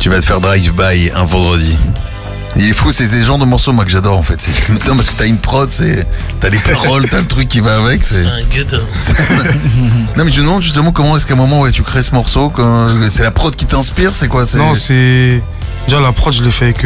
Tu vas te faire drive-by un vendredi. Il est fou, c'est des genres de morceaux moi que j'adore en fait. Non, parce que t'as une prod, t'as les paroles, t'as le truc qui va avec. C'est un gueudin. Non mais je me demande justement comment est-ce qu'à un moment tu crées ce morceau, c'est la prod qui t'inspire, c'est quoi? Non, c'est... Déjà la prod je l'ai fait avec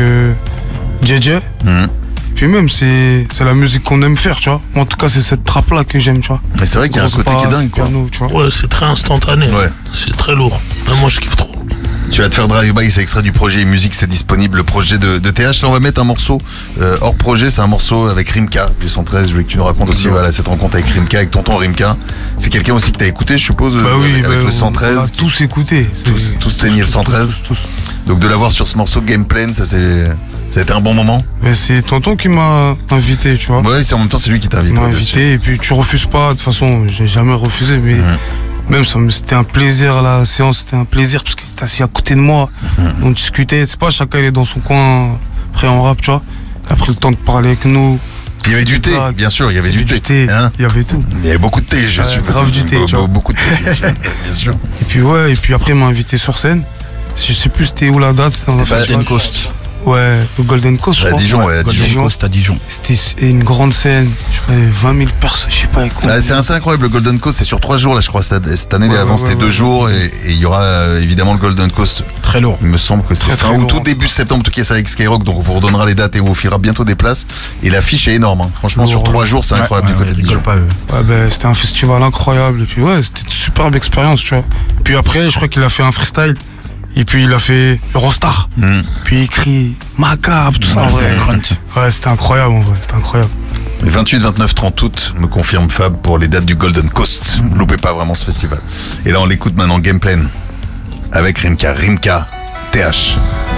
JJ. Puis même c'est la musique qu'on aime faire, tu vois. En tout cas c'est cette trappe là que j'aime, tu vois. Mais c'est vrai qu'il y a un côté qui est dingue quoi. Piano, tu vois. Ouais, c'est très instantané. Ouais. C'est très lourd. Moi je kiffe trop. Tu vas te faire drive-by, c'est extrait du projet Musique, c'est disponible, le projet de TH. Là, on va mettre un morceau hors projet, c'est un morceau avec Rimka du 113. Je voulais que tu nous racontes aussi voilà, cette rencontre avec Rimka, avec tonton Rimka. C'est quelqu'un aussi que t'as écouté, je suppose, bah oui, avec le 113. On a tous écouté. Tous saigné le 113. Tous. Donc de l'avoir sur ce morceau Gameplane, ça a été un bon moment. Mais c'est tonton qui m'a invité, tu vois. Ouais, en même temps c'est lui qui t'a invité. Il m'a invité et puis tu refuses pas. De toute façon, j'ai jamais refusé, mais même c'était un plaisir la séance, c'était un plaisir parce qu'il était assis à côté de moi. On discutait. C'est pas chacun il est dans son coin, après on rappe, tu vois. Il a pris le temps de parler avec nous. Il y avait du thé, bien sûr, il y avait du thé. Hein, il y avait tout. Il y avait beaucoup de thé, je suis grave du thé, tu vois. Beaucoup de thé, bien sûr. Et puis après il m'a invité sur scène. Je sais plus c'était où la date, c'était Golden Coast. Ouais, le Golden Coast, je crois. À Dijon, ouais, à Golden Coast à Dijon. C'était une grande scène, je crois 20 000 personnes, je sais pas combien. C'est assez incroyable, le Golden Coast, c'est sur 3 jours, là, je crois, cette année d'avant, c'était 2 jours, et il y aura évidemment le Golden Coast. Très lourd. Il me semble que c'est fin août, tout début septembre, tout cas, c'est avec Skyrock, donc on vous redonnera les dates et on vous filera bientôt des places. Et l'affiche est énorme, hein. Franchement, sur 3 jours, c'est incroyable du côté de Dijon. C'était un festival incroyable, et puis c'était une superbe expérience, tu vois. Puis après, je crois qu'il a fait un freestyle. Et puis il a fait Eurostar. Puis il écrit Macabre, tout ça en vrai. Ouais, c'était incroyable en vrai, c'était incroyable. 28, 29, 30 août, me confirme Fab pour les dates du Golden Coast. Vous loupez pas vraiment ce festival. Et là on l'écoute maintenant Gameplane avec Rimka, TH.